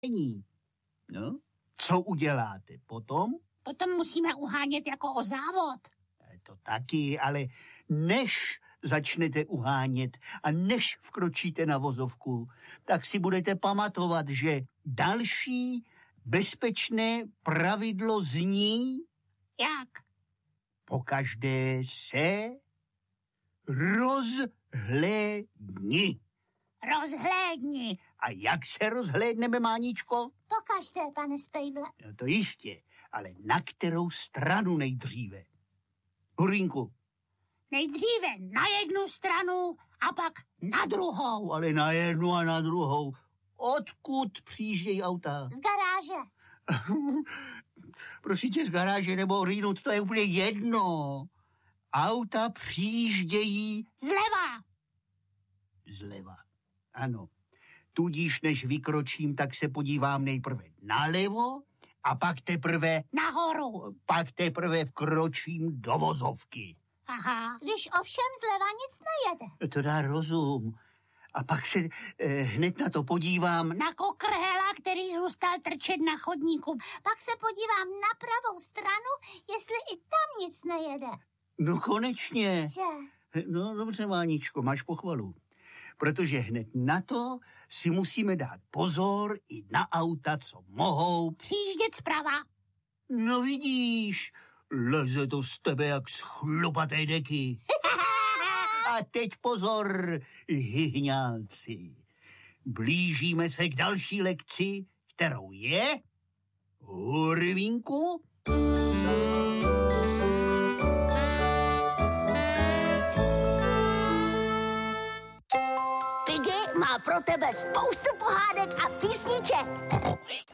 není. No, co uděláte potom? Potom musíme uhánět jako o závod. To taky, ale než začnete uhánět a než vkročíte na vozovku, tak si budete pamatovat, že další bezpečné pravidlo zní... Jak? Pokaždé se rozhlédni. Rozhlédni. A jak se rozhlédneme, Máničko? Pokaždé, pane Spejble. No to jistě, ale na kterou stranu nejdříve? Hurínku. Nejdříve na jednu stranu a pak na druhou. Ale na jednu a na druhou. Odkud přijíždějí auta? Z garáže. Prosím tě, z garáže nebo rýnout, to je úplně jedno. Auta přijíždějí... Zleva. Zleva, ano. Tudíž než vykročím, tak se podívám nejprve nalevo a pak teprve... Nahoru. Pak teprve vkročím do vozovky. Aha. Když ovšem zleva nic nejede. To dá rozum. A pak se hned na to podívám. Na kokrhela, který zůstal trčet na chodníku. Pak se podívám na pravou stranu, jestli i tam nic nejede. No konečně. Že? No dobře, Máničko, máš pochvalu. Protože hned na to si musíme dát pozor i na auta, co mohou přijíždět zprava. No vidíš, leze to z tebe jak z chlupaté deky. A teď pozor, hyhňálci. Blížíme se k další lekci, kterou je... Hurvínku? Piggy má pro tebe spoustu pohádek a písniček.